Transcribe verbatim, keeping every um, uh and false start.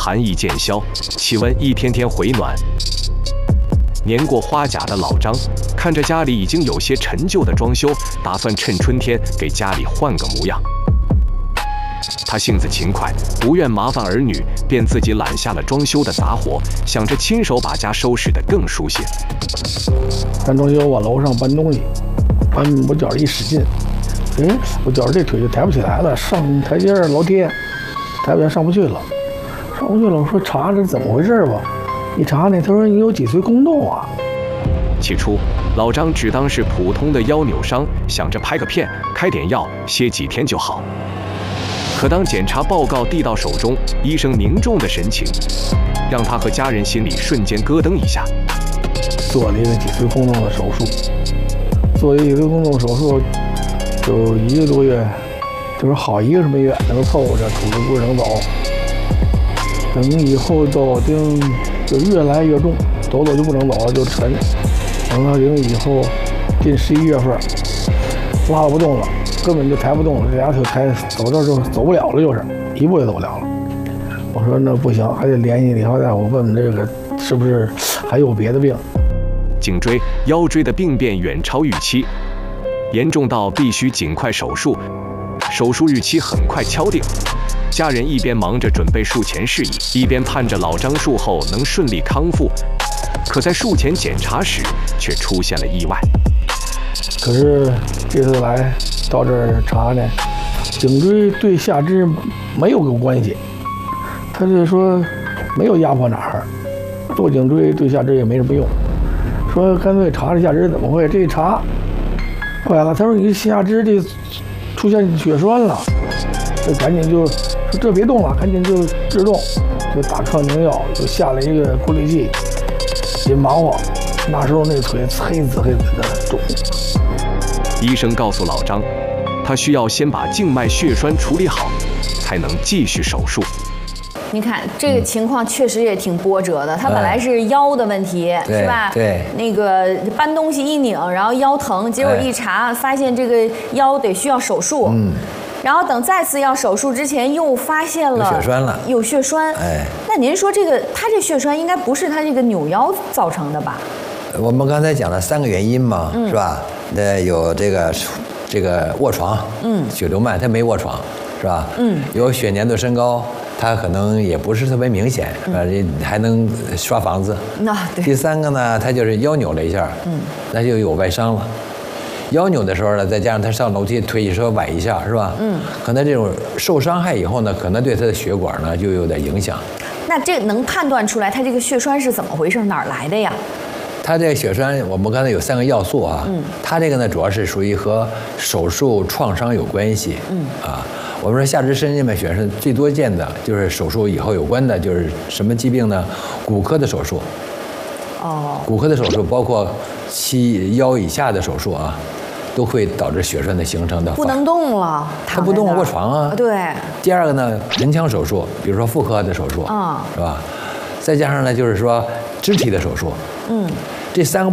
寒意渐消，气温一天天回暖。年过花甲的老张看着家里已经有些陈旧的装修，打算趁春天给家里换个模样。他性子勤快，不愿麻烦儿女，便自己揽下了装修的杂活，想着亲手把家收拾得更舒心。 干装修往楼上搬东西，搬我脚一使劲，哎，我脚这腿就抬不起来了，上台阶老跌，抬不起来上不去了，上不去了。我说查这怎么回事吧？一查呢，他说你有脊髓空洞啊。 起初，老张只当是普通的腰扭伤，想着拍个片，开点药，歇几天就好。可当检查报告递到手中，医生凝重的神情，让他和家人心里瞬间咯噔一下。 做了一个脊髓空洞的手术，做了一个脊髓空洞手术，就一个多月，就是好一个什么月能凑合着，处置不能走。等以后到丁就越来越重，走走就不能走了，就沉。等到丁以后，近十一月份，拉不动了。根本就抬不动了，这俩腿抬走这就走不了了，就是一步也走不了了。我说那不行，还得联系李浩大夫问问这个是不是还有别的病。 颈椎、腰椎的病变远超预期，严重到必须尽快手术。手术日期很快敲定，家人一边忙着准备术前事宜，一边盼着老张术后能顺利康复。可在术前检查时，却出现了意外。 可是这次来到这儿查呢，颈椎对下肢没有个关系，他就说没有压迫哪儿，做颈椎对下肢也没什么用，说干脆查查下肢怎么会，这一查坏了，他说你下肢这出现血栓了，这赶紧就说这别动了，赶紧就制动，就打抗凝药，就下了一个过滤器，也忙活，那时候那腿黑紫黑紫的肿。 医生告诉老张，他需要先把静脉血栓处理好，才能继续手术。 你看这个情况确实也挺波折的。他本来是腰的问题， 嗯、 是吧？ 对， 那个搬东西一拧，然后腰疼，结果一查、哎、发现这个腰得需要手术。嗯。然后等再次要手术之前，又发现了有血栓了， 有血栓。 哎， 那您说这个他这血栓应该不是他这个扭腰造成的吧？ 我们刚才讲了三个原因嘛，嗯、是吧？呃，有这个这个卧床，嗯，血流慢，他没卧床，是吧？嗯，有血粘度升高，他可能也不是特别明显，呃、嗯，还能刷房子。 那、啊、对。 第三个呢，他就是腰扭了一下，嗯，那就有外伤了。腰扭的时候呢，再加上他上楼梯腿一稍崴一下，是吧？嗯，可能这种受伤害以后呢，可能对他的血管呢就有点影响。 那这能判断出来他这个血栓是怎么回事，哪儿来的呀？ 它这个血栓，我们刚才有三个要素啊，嗯，它这个呢主要是属于和手术创伤有关系，嗯啊，我们说下肢深静脉血栓最多见的就是手术以后有关的，就是什么疾病呢？骨科的手术，哦，骨科的手术包括膝腰以下的手术啊，都会导致血栓的形成的。 不能动了， 它不动卧床啊。 对。 第二个呢，盆腔手术，比如说妇科的手术，啊，是吧？再加上呢，就是说肢体的手术，嗯。这三个